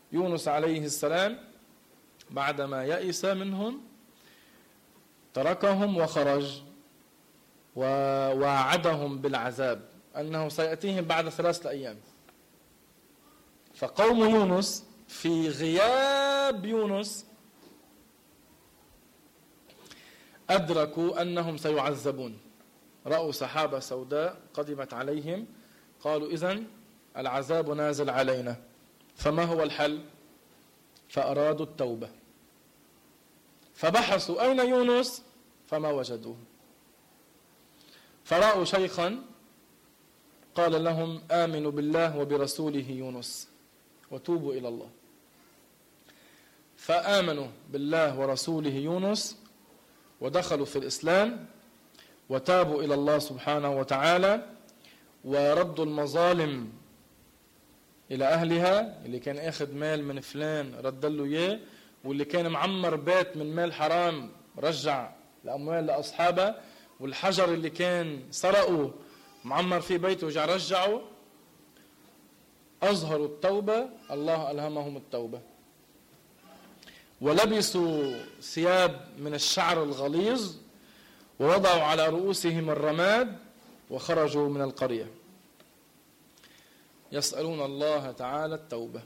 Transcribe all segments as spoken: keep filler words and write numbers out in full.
يونس عليه السلام بعدما يئس منهم تركهم وخرج، ووعدهم بالعذاب أنه سيأتيهم بعد ثلاثة أيام. فقوم يونس في غياب يونس أدركوا أنهم سيعذبون، رأوا سحابة سوداء قدمت عليهم، قالوا إذن العذاب نازل علينا، فما هو الحل؟ فأرادوا التوبة، فبحثوا أين يونس فما وجدوه، فرأوا شيخا قال لهم آمنوا بالله وبرسوله يونس وتوبوا إلى الله، فآمنوا بالله ورسوله يونس ودخلوا في الإسلام وتابوا إلى الله سبحانه وتعالى، وردوا المظالم إلى أهلها. اللي كان أخذ مال من فلان رد له إياه، واللي كان معمر بيت من مال حرام رجع الأموال لأصحابه، والحجر اللي كان سرقوا معمر في بيته ورجع رجعوا. أظهروا التوبة، الله ألهمهم التوبة، ولبسوا ثياب من الشعر الغليظ ووضعوا على رؤوسهم الرماد وخرجوا من القرية يسألون الله تعالى التوبة،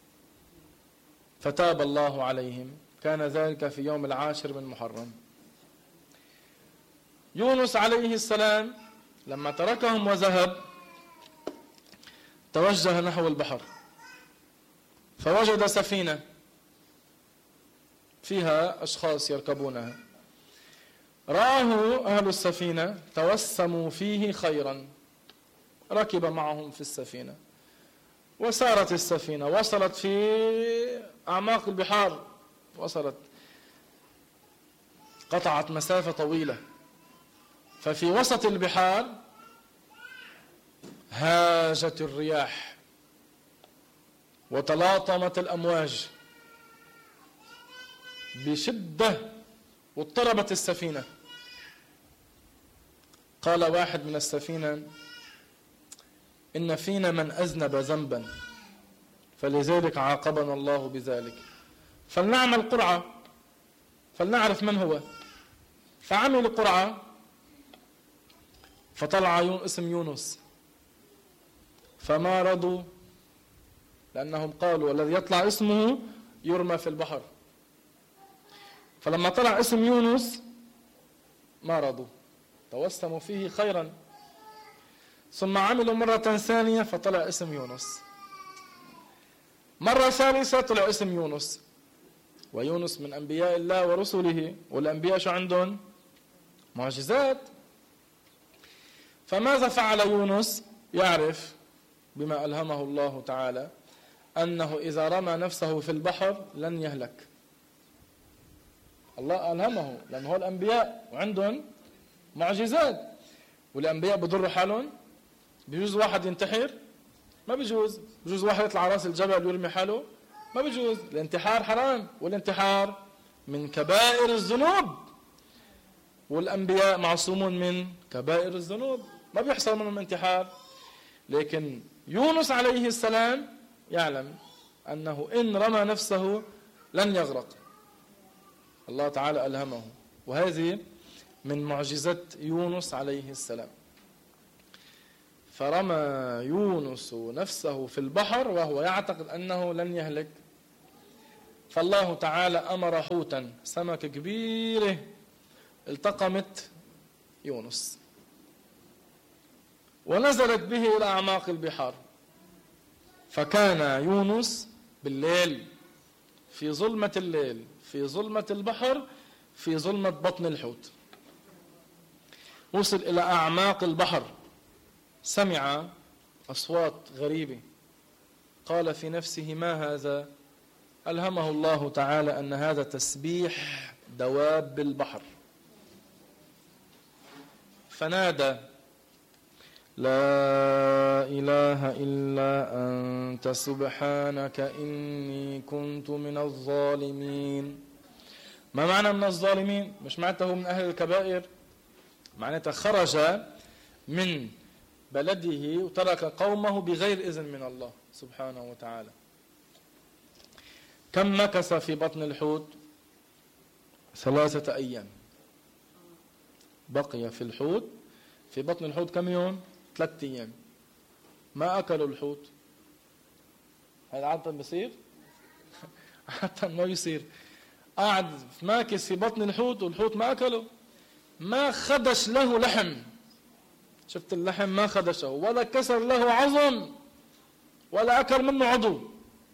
فتاب الله عليهم. كان ذلك في يوم العاشر من محرم. يونس عليه السلام لما تركهم وذهب توجه نحو البحر، فوجد سفينة فيها أشخاص يركبونها، رآه أهل السفينة توسموا فيه خيرا، ركب معهم في السفينة وسارت السفينة، وصلت في أعماق البحار، وصلت قطعت مسافة طويلة، ففي وسط البحار هاجت الرياح وتلاطمت الأمواج بشدة واضطربت السفينة. قال واحد من السفينة إن فينا من أذنب ذنبا فلذلك عاقبنا الله بذلك، فلنعمل قرعة فلنعرف من هو. فعمل قرعة فطلع اسم يونس، فما رضوا لأنهم قالوا الذي يطلع اسمه يرمى في البحر. فلما طلع اسم يونس ما رضوا، توسموا فيه خيرا، ثم عملوا مرة ثانية فطلع اسم يونس، مرة ثالثة طلع اسم يونس، ويونس من أنبياء الله ورسله، والأنبياء شو عندهم؟ معجزات. فماذا فعل يونس؟ يعرف بما ألهمه الله تعالى أنه إذا رمى نفسه في البحر لن يهلك. الله ألهمه لأنه هو الأنبياء وعندهم معجزات، والأنبياء بضروا حالهم. بيجوز واحد ينتحر؟ ما بيجوز. بيجوز واحد يطلع راس الجبل ويرمي حاله؟ ما بيجوز. الانتحار حرام، والانتحار من كبائر الذنوب، والأنبياء معصومون من كبائر الذنوب، ما بيحصل منهم انتحار. لكن يونس عليه السلام يعلم أنه إن رمى نفسه لن يغرق، الله تعالى ألهمه، وهذه من معجزة يونس عليه السلام. فرمى يونس نفسه في البحر وهو يعتقد أنه لن يهلك، فالله تعالى أمر حوتا، سمكة كبيرة التقمت يونس ونزلت به إلى أعماق البحار، فكان يونس بالليل في ظلمة الليل في ظلمة البحر في ظلمة بطن الحوت، وصل إلى أعماق البحر، سمع أصوات غريبة، قال في نفسه ما هذا؟ ألهمه الله تعالى أن هذا تسبيح دواب البحر، فنادى لا إله إلا أنت سبحانك إني كنت من الظالمين. ما معنى من الظالمين؟ مش معناته من أهل الكبائر، معناته خرج من بلده وترك قومه بغير إذن من الله سبحانه وتعالى. كم مكث في بطن الحوت؟ ثلاثة أيام. بقي في الحوت في بطن الحوت كم يوم؟ ثلاثة أيام. ما أكلوا الحوت. هذا عادة بيصير؟ عادة ما يصير. قاعد ماكس في بطن الحوت والحوت ما أكله، ما خدش له لحم. شفت اللحم؟ ما خدشه ولا كسر له عظم ولا أكل منه عضو.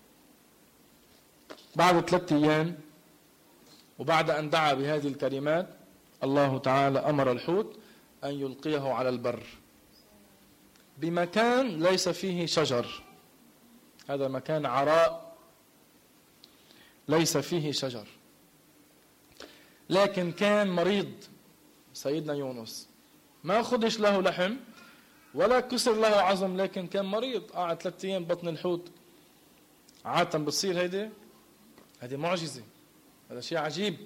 بعد ثلاثة أيام وبعد أن دعا بهذه الكلمات الله تعالى أمر الحوت أن يلقيه على البر بمكان ليس فيه شجر. هذا مكان عراء ليس فيه شجر، لكن كان مريض سيدنا يونس، ما خدش له لحم ولا كسر له عظم، لكن كان مريض قاعد ثلاثة أيام بطن الحوت. عادة بتصير هيدي؟ هذه معجزة، هذا شيء عجيب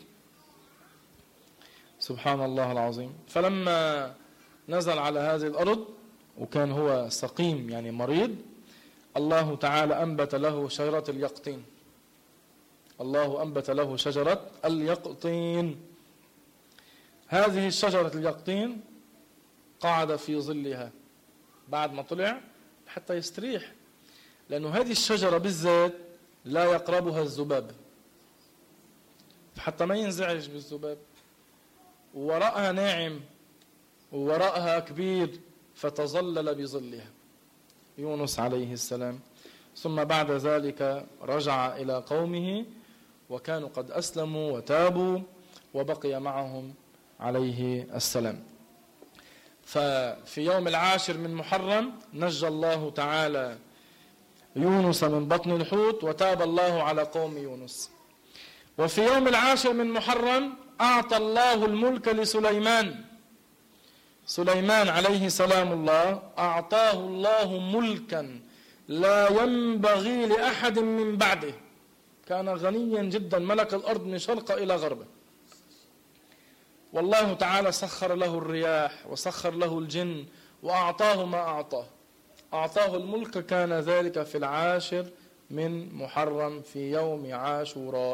سبحان الله العظيم. فلما نزل على هذه الأرض وكان هو سقيم يعني مريض، الله تعالى أنبت له شجرة اليقطين. الله أنبت له شجرة اليقطين. هذه الشجرة اليقطين قعد في ظلها بعد ما طلع حتى يستريح، لأنه هذه الشجرة بالذات لا يقربها الذباب، حتى ما ينزعج بالذباب، ووراءها ناعم ووراءها كبير، فتظلل بظلها يونس عليه السلام. ثم بعد ذلك رجع إلى قومه وكانوا قد أسلموا وتابوا وبقي معهم عليه السلام. ففي يوم العاشر من محرم نجى الله تعالى يونس من بطن الحوت وتاب الله على قوم يونس. وفي يوم العاشر من محرم أعطى الله الملك لسليمان. سليمان عليه سلام الله أعطاه الله ملكا لا ينبغي لأحد من بعده، كان غنيا جدا، ملك الأرض من شرق إلى غربه. والله تعالى سخر له الرياح وسخر له الجن وأعطاه ما أعطاه. أعطاه الملك، كان ذلك في العاشر من محرم في يوم عاشوراء.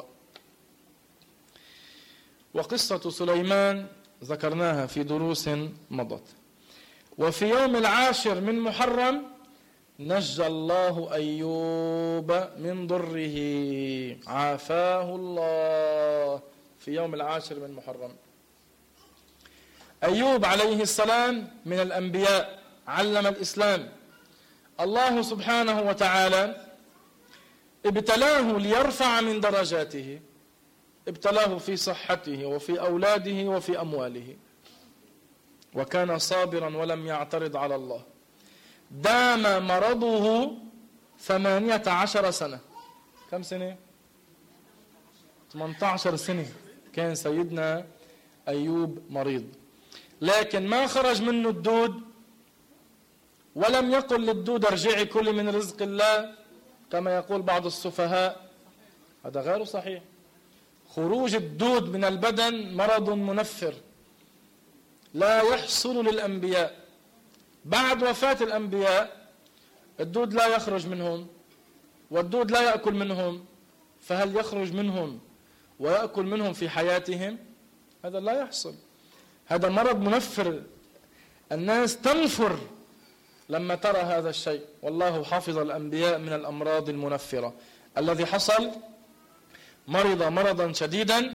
وقصة سليمان ذكرناها في دروس مضت. وفي يوم العاشر من محرم نجى الله أيوب من ضره، عافاه الله في يوم العاشر من محرم. أيوب عليه السلام من الأنبياء، علم الإسلام. الله سبحانه وتعالى ابتلاه ليرفع من درجاته، ابتلاه في صحته وفي أولاده وفي أمواله، وكان صابرا ولم يعترض على الله. دام مرضه ثمانية عشر سنة. كم سنة؟ ثمانية عشر سنة كان سيدنا أيوب مريض، لكن ما خرج منه الدود، ولم يقل للدود ارجعي كلي من رزق الله كما يقول بعض السفهاء. هذا غير صحيح. خروج الدود من البدن مرض منفر لا يحصل للأنبياء. بعد وفاة الأنبياء الدود لا يخرج منهم، والدود لا يأكل منهم، فهل يخرج منهم ويأكل منهم في حياتهم؟ هذا لا يحصل. هذا مرض منفر، الناس تنفر لما ترى هذا الشيء. والله حافظ الأنبياء من الأمراض المنفرة. الذي حصل مرض مرضا شديدا،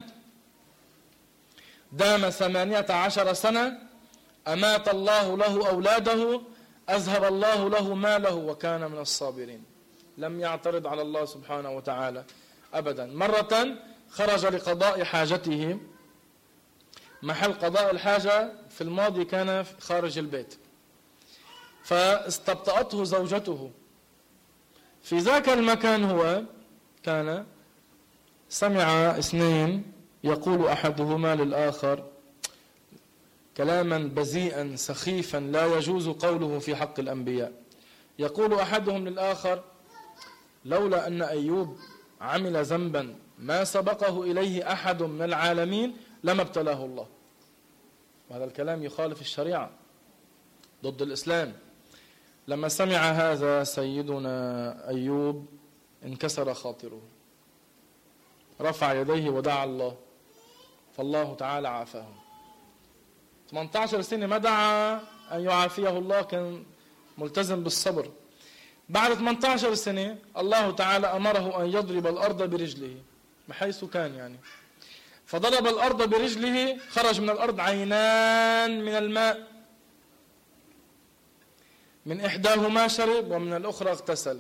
دام ثمانية عشر سنة، أمات الله له أولاده، أذهب الله له ماله، وكان من الصابرين، لم يعترض على الله سبحانه وتعالى أبدا. مرة خرج لقضاء حاجته، محل قضاء الحاجة في الماضي كان خارج البيت، فاستبطأته زوجته في ذاك المكان. هو كان سمع اثنين يقول أحدهما للآخر كلاما بذيئا سخيفا لا يجوز قوله في حق الأنبياء. يقول أحدهم للآخر لولا أن أيوب عمل ذنبا ما سبقه إليه أحد من العالمين لما ابتلاه الله. وهذا الكلام يخالف الشريعة، ضد الإسلام. لما سمع هذا سيدنا أيوب انكسر خاطره، رفع يديه ودعا الله، فالله تعالى عافاه. ثمانية عشر سنة ما دعا أن يعافيه الله، كان ملتزم بالصبر. بعد ثمانية عشر سنة الله تعالى أمره أن يضرب الأرض برجله بحيث كان يعني، فضرب الأرض برجله، خرج من الأرض عينان من الماء، من إحداهما شرب ومن الأخرى اغتسل،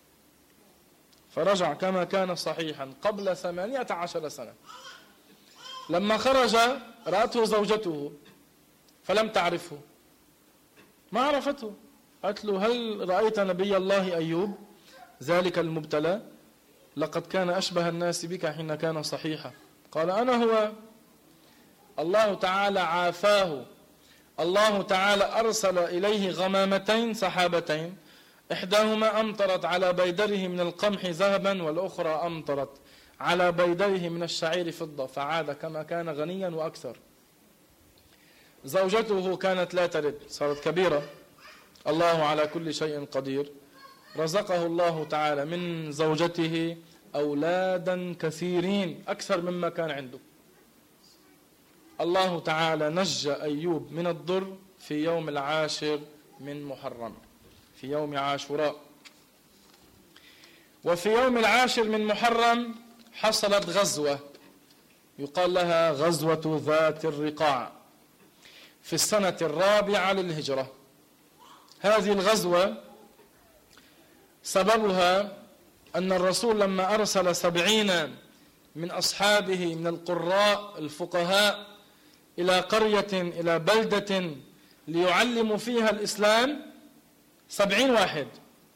فرجع كما كان صحيحا قبل ثمانية عشر سنة. لما خرج رأته زوجته فلم تعرفه، ما عرفته، قالت له: هل رأيت نبي الله أيوب ذلك المبتلى؟ لقد كان أشبه الناس بك حين كان صحيحا. قال: أنا هو. الله تعالى عافاه، الله تعالى أرسل إليه غمامتين سحابتين، إحداهما أمطرت على بيدره من القمح ذهبا، والأخرى أمطرت على بيدره من الشعير فضة، فعاد كما كان غنيا وأكثر. زوجته كانت لا تلد، صارت كبيرة. الله على كل شيء قدير، رزقه الله تعالى من زوجته أولادا كثيرين أكثر مما كان عنده. الله تعالى نجى أيوب من الضر في يوم العاشر من محرم، في يوم عاشوراء. وفي يوم العاشر من محرم حصلت غزوة يقال لها غزوة ذات الرقاع في السنة الرابعة للهجرة. هذه الغزوة سببها أن الرسول لما أرسل سبعين من أصحابه من القراء الفقهاء إلى قرية إلى بلدة ليعلموا فيها الإسلام، سبعين واحد،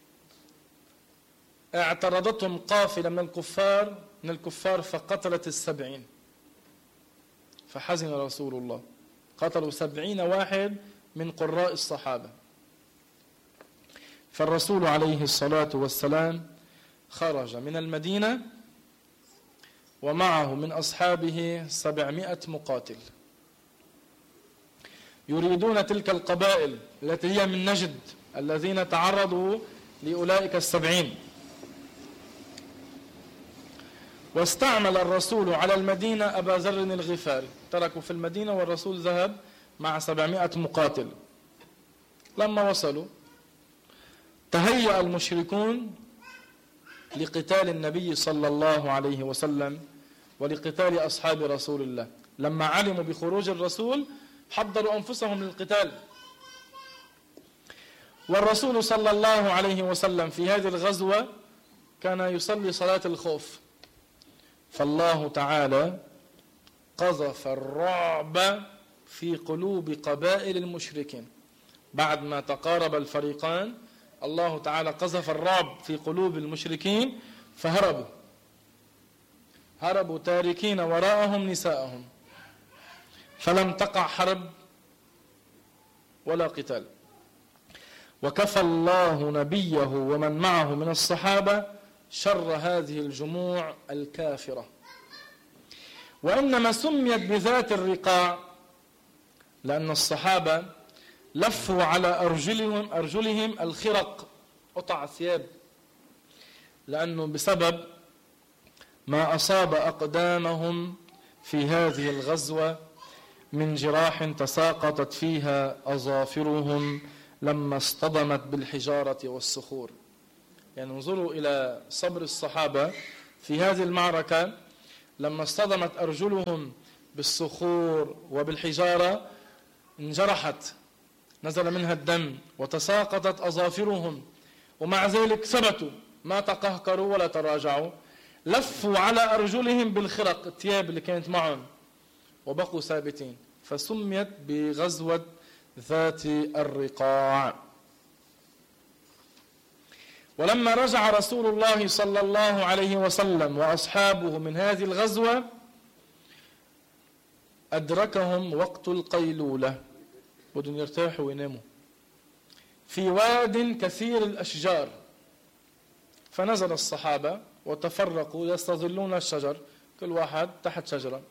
اعترضتهم قافلة من الكفار من الكفار فقتلت السبعين، فحزن رسول الله، قتلوا سبعين واحد من قراء الصحابة. فالرسول عليه الصلاة والسلام خرج من المدينة ومعه من أصحابه سبعمائة مقاتل يريدون تلك القبائل التي هي من نجد الذين تعرضوا لأولئك السبعين. واستعمل الرسول على المدينة أبا ذر الغفاري، تركوا في المدينة والرسول ذهب مع سبعمائة مقاتل. لما وصلوا تهيأ المشركون لقتال النبي صلى الله عليه وسلم ولقتال أصحاب رسول الله. لما علموا بخروج الرسول حضروا أنفسهم للقتال. والرسول صلى الله عليه وسلم في هذه الغزوة كان يصلي صلاة الخوف، فالله تعالى قذف الرعب في قلوب قبائل المشركين. بعد ما تقارب الفريقان الله تعالى قذف الرعب في قلوب المشركين فهربوا هربوا تاركين وراءهم نساءهم، فلم تقع حرب ولا قتال. وكفى الله نبيه ومن معه من الصحابة شر هذه الجموع الكافرة. وإنما سميت بذات الرقاع لأن الصحابة لفوا على أرجلهم, أرجلهم الخرق، قطع ثياب، لأنه بسبب ما أصاب أقدامهم في هذه الغزوة من جراح تساقطت فيها أظافرهم لما اصطدمت بالحجارة والصخور. يعني انظروا إلى صبر الصحابة في هذه المعركة، لما اصطدمت أرجلهم بالصخور وبالحجارة انجرحت، نزل منها الدم وتساقطت أظافرهم، ومع ذلك ثبتوا، ما تقهقروا ولا تراجعوا، لفوا على أرجلهم بالخرق الثياب اللي كانت معهم وبقوا ثابتين، فسميت بغزوة ذات الرقاع. ولما رجع رسول الله صلى الله عليه وسلم وأصحابه من هذه الغزوة أدركهم وقت القيلولة، بدهم يرتاحوا ويناموا، في واد كثير الأشجار، فنزل الصحابة وتفرقوا يستظلون الشجر، كل واحد تحت شجرة،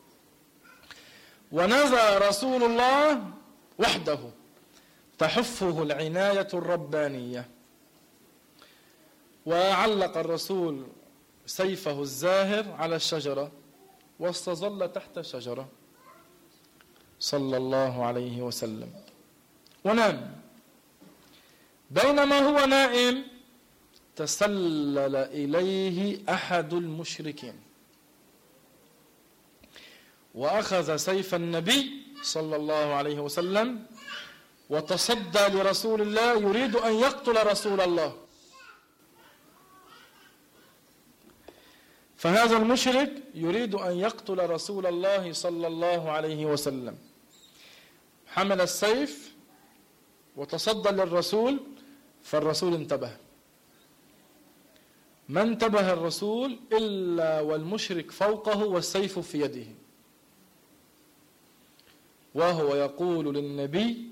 ونزل رسول الله وحده تحفه العناية الربانية. وعلق الرسول سيفه الزاهر على الشجرة واستظل تحت شجرة صلى الله عليه وسلم ونام. بينما هو نائم تسلل إليه أحد المشركين وأخذ سيف النبي صلى الله عليه وسلم وتصدى لرسول الله يريد أن يقتل رسول الله. فهذا المشرك يريد أن يقتل رسول الله صلى الله عليه وسلم، حمل السيف وتصدى للرسول، فالرسول انتبه. ما انتبه الرسول إلا والمشرك فوقه والسيف في يده، وهو يقول للنبي: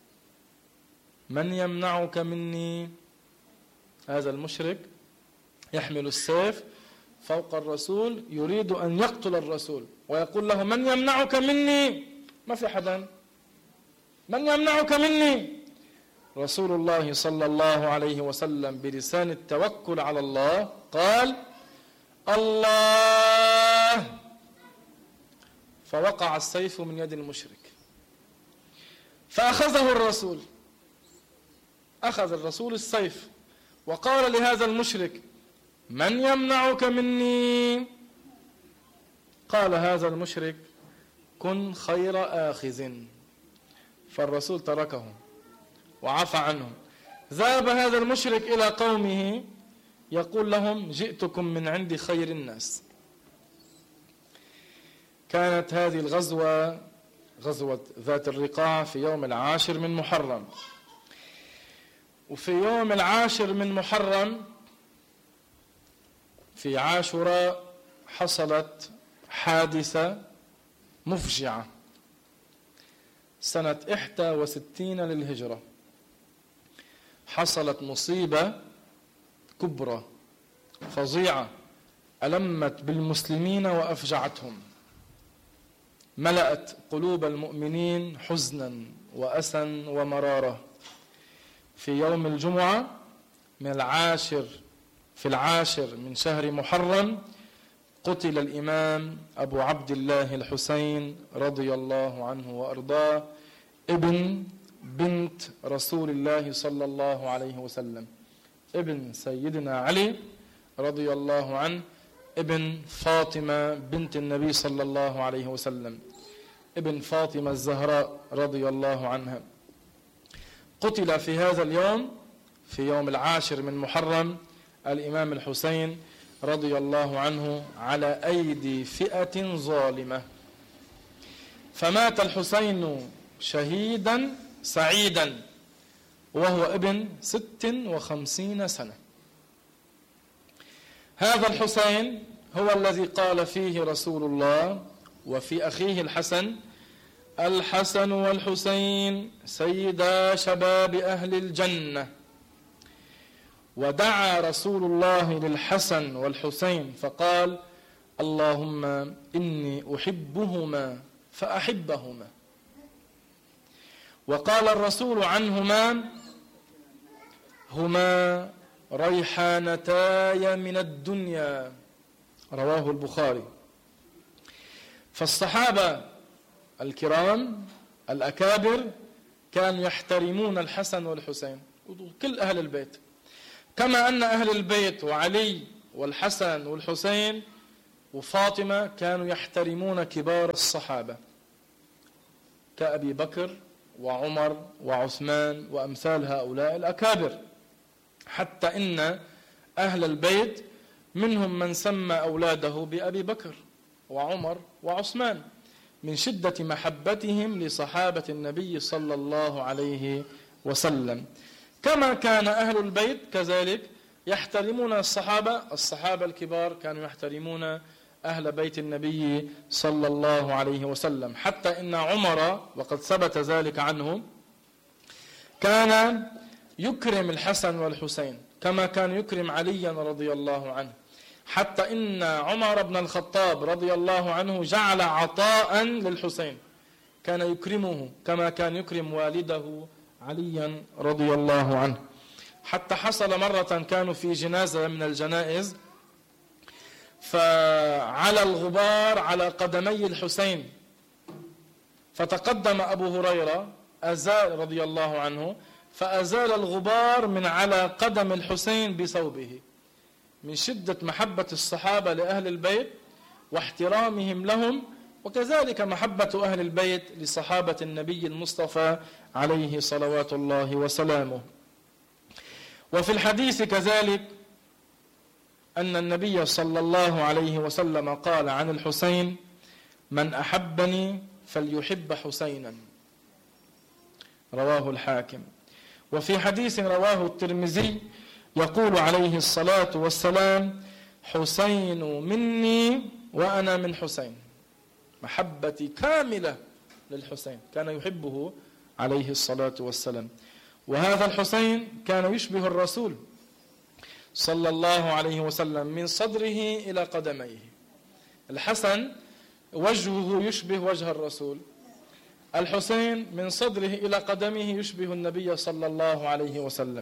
من يمنعك مني؟ هذا المشرك يحمل السيف فوق الرسول يريد أن يقتل الرسول، ويقول له: من يمنعك مني؟ ما في حدا، من يمنعك مني؟ رسول الله صلى الله عليه وسلم بلسان التوكل على الله قال: الله. فوقع السيف من يد المشرك، فأخذه الرسول، أخذ الرسول السيف وقال لهذا المشرك: من يمنعك مني؟ قال هذا المشرك: كن خير آخذ. فالرسول تركه وعفى عنه. ذهب هذا المشرك إلى قومه يقول لهم: جئتكم من عند خير الناس. كانت هذه الغزوة غزوة ذات الرقاع في يوم العاشر من محرم. وفي يوم العاشر من محرم في عاشوراء حصلت حادثة مفجعة سنة إحدى وستين للهجرة. حصلت مصيبة كبرى فظيعة ألمت بالمسلمين وأفجعتهم، ملأت قلوب المؤمنين حزنا وأسا ومرارة. في يوم الجمعة من العاشر في العاشر من شهر محرم قتل الإمام أبو عبد الله الحسين رضي الله عنه وأرضاه، ابن بنت رسول الله صلى الله عليه وسلم، ابن سيدنا علي رضي الله عنه، ابن فاطمة بنت النبي صلى الله عليه وسلم، ابن فاطمة الزهراء رضي الله عنها. قتل في هذا اليوم في يوم العاشر من محرم الإمام الحسين رضي الله عنه على أيدي فئة ظالمة. فمات الحسين شهيدا سعيدا وهو ابن ست وخمسين سنة. هذا الحسين هو الذي قال فيه رسول الله وفي أخيه الحسن: الحسن والحسين سيدا شباب أهل الجنة. ودعا رسول الله للحسن والحسين فقال: اللهم إني أحبهما فأحبهما. وقال الرسول عنهما: هما ريحانتاي من الدنيا. رواه البخاري. فالصحابة الكرام الأكابر كانوا يحترمون الحسن والحسين وكل أهل البيت، كما أن أهل البيت وعلي والحسن والحسين وفاطمة كانوا يحترمون كبار الصحابة كأبي بكر وعمر وعثمان وأمثال هؤلاء الأكابر، حتى إن أهل البيت منهم من سمى أولاده بأبي بكر وعمر وعثمان من شدة محبتهم لصحابة النبي صلى الله عليه وسلم. كما كان أهل البيت كذلك يحترمون الصحابة الصحابة الكبار كانوا يحترمون أهل بيت النبي صلى الله عليه وسلم، حتى إن عمر وقد ثبت ذلك عنه كان يكرم الحسن والحسين كما كان يكرم عليا رضي الله عنه، حتى إن عمر بن الخطاب رضي الله عنه جعل عطاء للحسين، كان يكرمه كما كان يكرم والده عليا رضي الله عنه. حتى حصل مرة كانوا في جنازة من الجنائز فعلى الغبار على قدمي الحسين، فتقدم أبو هريرة أزال رضي الله عنه فأزال الغبار من على قدم الحسين بثوبه، من شدة محبة الصحابة لأهل البيت واحترامهم لهم، وكذلك محبة أهل البيت لصحابة النبي المصطفى عليه صلوات الله وسلامه. وفي الحديث كذلك أن النبي صلى الله عليه وسلم قال عن الحسين: من أحبني فليحب حسينا، رواه الحاكم. وفي حديث رواه الترمذي يقول عليه الصلاة والسلام: حسين مني وأنا من حسين، محبتي كاملة للحسين، كان يحبه عليه الصلاة والسلام. وهذا الحسين كان يشبه الرسول صلى الله عليه وسلم من صدره إلى قدميه. الحسن وجهه يشبه وجه الرسول، الحسين من صدره إلى قدمه يشبه النبي صلى الله عليه وسلم.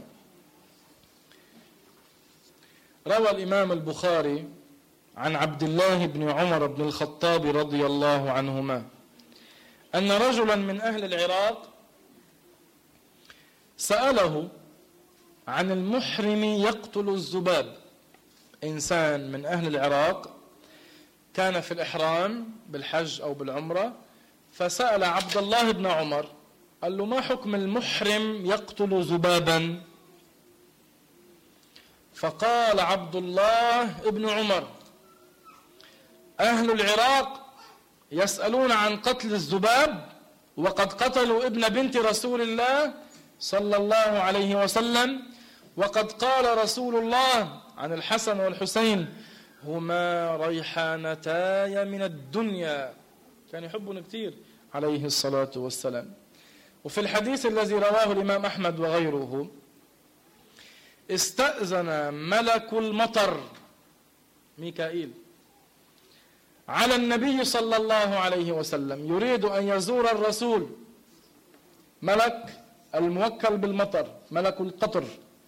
روى الإمام البخاري عن عبد الله بن عمر بن الخطاب رضي الله عنهما أن رجلا من أهل العراق سأله عن المحرم يقتل الذباب. إنسان من أهل العراق كان في الإحرام بالحج أو بالعمرة، فسأل عبد الله بن عمر، قال له: ما حكم المحرم يقتل ذبابا؟ فقال عبد الله بن عمر: أهل العراق يسألون عن قتل الذباب وقد قتلوا ابن بنت رسول الله صلى الله عليه وسلم، وقد قال رسول الله عن الحسن والحسين: هما ريحانتاي من الدنيا، كان يحبون كثير عليه الصلاة والسلام. وفي الحديث الذي رواه الإمام أحمد وغيره: استأذن ملك المطر ميكائيل على النبي صلى الله عليه وسلم، يريد أن يزور الرسول، ملك الموكل بالمطر، ملك القطر.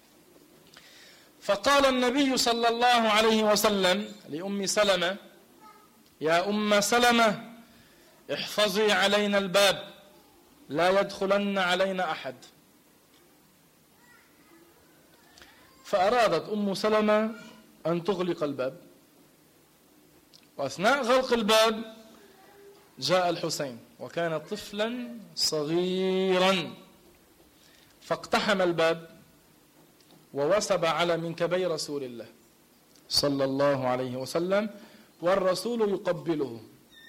فقال النبي صلى الله عليه وسلم لأم سلمة: يا أم سلمة، احفظي علينا الباب، لا يدخلن علينا أحد. فأرادت أم سلمة أن تغلق الباب، وأثناء غلق الباب جاء الحسين وكان طفلا صغيرا، فاقتحم الباب ووسب على منكبي رسول الله صلى الله عليه وسلم، والرسول يقبله.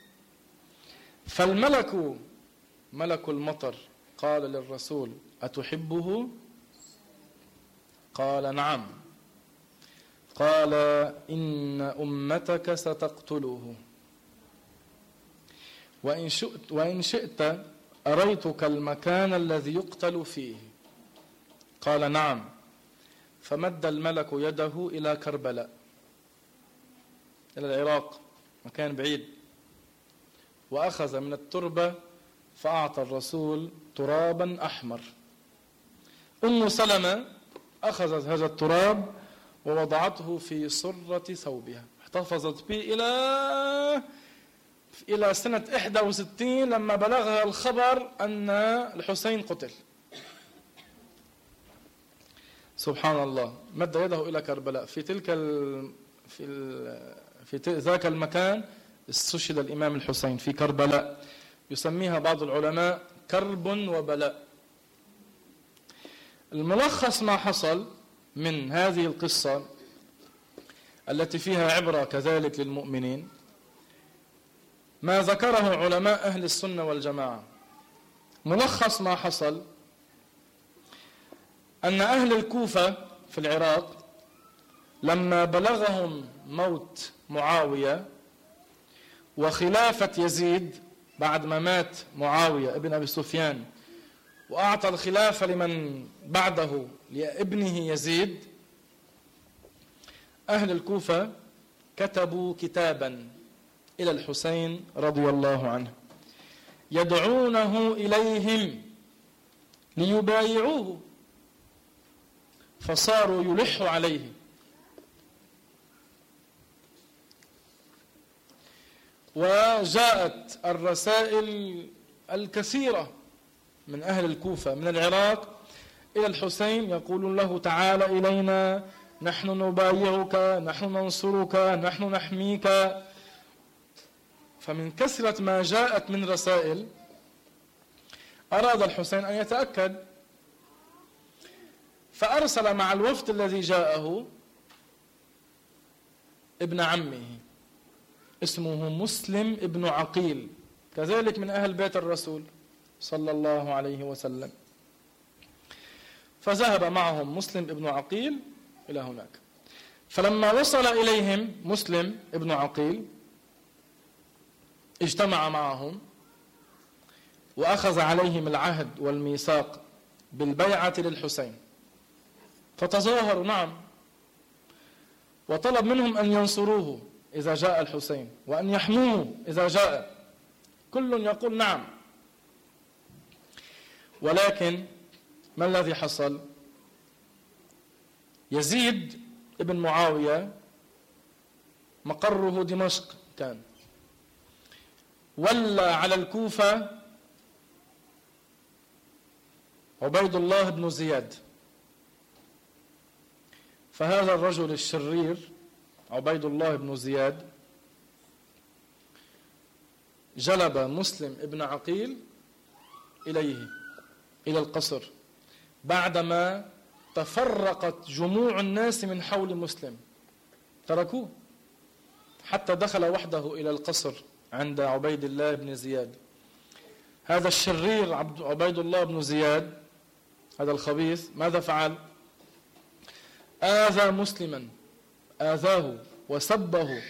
فالملك ملك المطر قال للرسول: أتحبه؟ قال: نعم. قال: إن أمتك ستقتله، وإن شئت, وإن شئت أريتك المكان الذي يقتل فيه. قال: نعم. فمد الملك يده إلى كربلاء، إلى العراق، مكان بعيد، وأخذ من التربة فأعطى الرسول ترابا أحمر. أم سلمة أخذت هذا التراب ووضعته في صرة ثوبها، احتفظت به إلى إلى سنة إحدى وستين لما بلغها الخبر أن الحسين قتل. سبحان الله، مد يده إلى كربلاء. في تلك ال... في ال... في ذاك المكان استشهد الإمام الحسين في كربلاء، يسميها بعض العلماء كرب وبلاء. الملخص ما حصل من هذه القصة التي فيها عبرة كذلك للمؤمنين، ما ذكره علماء أهل السنة والجماعة. ملخص ما حصل أن أهل الكوفة في العراق لما بلغهم موت معاوية وخلافة يزيد بعد ما مات معاوية ابن أبي سفيان، وأعطى الخلافة لمن بعده لابنه يزيد، أهل الكوفة كتبوا كتابا إلى الحسين رضي الله عنه يدعونه إليهم ليبايعوه، فصاروا يلحوا عليه وجاءت الرسائل الكثيرة من أهل الكوفة من العراق إلى الحسين يقولون له تعال إلينا، نحن نبايعك، نحن ننصرك، نحن نحميك. فمن كثرة ما جاءت من رسائل أراد الحسين أن يتأكد، فأرسل مع الوفد الذي جاءه ابن عمه اسمه مسلم ابن عقيل، كذلك من أهل بيت الرسول صلى الله عليه وسلم. فذهب معهم مسلم ابن عقيل إلى هناك. فلما وصل إليهم مسلم ابن عقيل اجتمع معهم وأخذ عليهم العهد والميثاق بالبيعة للحسين، فتظاهروا نعم، وطلب منهم أن ينصروه إذا جاء الحسين وأن يحموه إذا جاء، كل يقول نعم. ولكن ما الذي حصل؟ يزيد ابن معاوية مقره دمشق كان، ولى على الكوفة عبيد الله بن زياد. فهذا الرجل الشرير عبيد الله بن زياد جلب مسلم ابن عقيل إليه إلى القصر بعدما تفرقت جموع الناس من حول مسلم، تركوه حتى دخل وحده إلى القصر عند عبيد الله بن زياد. هذا الشرير عبيد الله بن زياد هذا الخبيث ماذا فعل؟ آذى مسلما، آذاه وسبه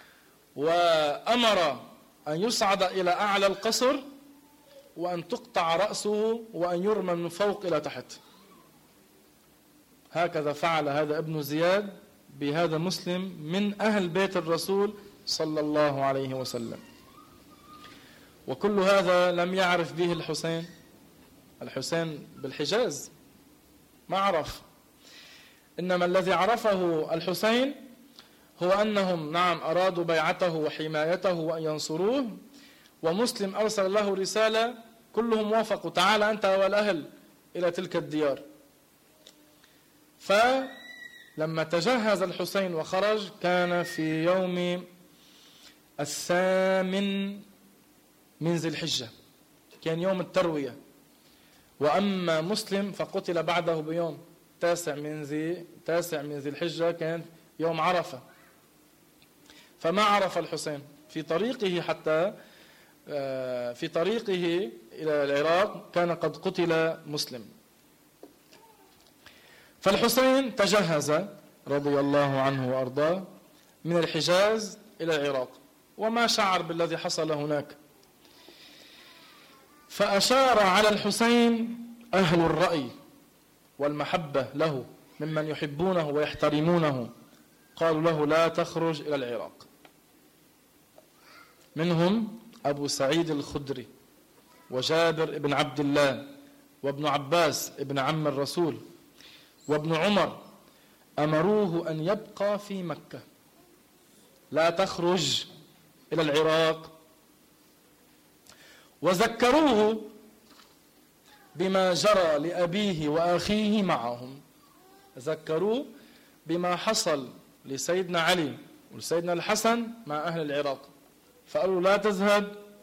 وأمر أن يصعد إلى أعلى القصر وأن تقطع رأسه وأن يرمى من فوق إلى تحت. هكذا فعل هذا ابن زياد بهذا مسلم من أهل بيت الرسول صلى الله عليه وسلم. وكل هذا لم يعرف به الحسين. الحسين بالحجاز ما عرف، إنما الذي عرفه الحسين هو أنهم نعم أرادوا بيعته وحمايته وأن ينصروه، ومسلم أرسل له رسالة كلهم وافقوا، تعال أنت والأهل إلى تلك الديار. فلما تجهز الحسين وخرج كان في يوم الثامن من ذي الحجة، كان يوم التروية. وأما مسلم فقتل بعده بيوم تاسع من ذي تاسع من ذي الحجة، كان يوم عرفة. فما عرف الحسين في طريقه، حتى في طريقه إلى العراق كان قد قتل مسلم. فالحسين تجهز رضي الله عنه وأرضاه من الحجاز إلى العراق، وما شعر بالذي حصل هناك. فأشار على الحسين أهل الرأي والمحبة له ممن يحبونه ويحترمونه، قالوا له لا تخرج إلى العراق. منهم أبو سعيد الخدري وجابر بن عبد الله وابن عباس ابن عم الرسول وابن عمر، أمروه أن يبقى في مكة لا تخرج إلى العراق، وذكروه بما جرى لأبيه وأخيه معهم. ذكروه بما حصل لسيدنا علي ولسيدنا الحسن مع أهل العراق، فقالوا لا تذهب